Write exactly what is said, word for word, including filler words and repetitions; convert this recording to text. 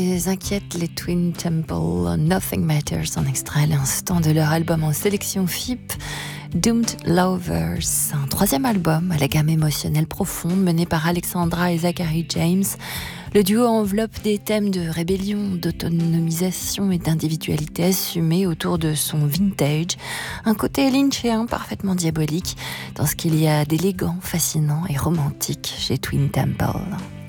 Les inquiètes, les Twin Temple, Nothing Matters, en extrait à l'instant de leur album en sélection F I P, Doomed Lovers, un troisième album à la gamme émotionnelle profonde mené par Alexandra et Zachary James. Le duo enveloppe des thèmes de rébellion, d'autonomisation et d'individualité assumée autour de son vintage, un côté lynchien parfaitement diabolique dans ce qu'il y a d'élégant, fascinant et romantique chez Twin Temple.